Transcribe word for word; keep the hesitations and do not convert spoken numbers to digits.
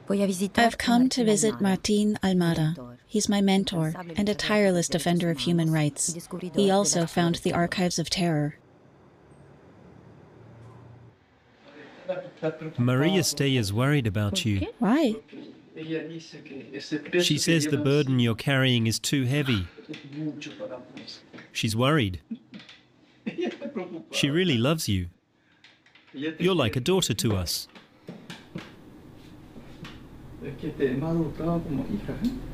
I've come to visit Martín Almada. He's my mentor and a tireless defender of human rights. He also found the Archives of Terror. Maria Stey is worried about you. Why? She says the burden you're carrying is too heavy. She's worried. She really loves you. You're like a daughter to us.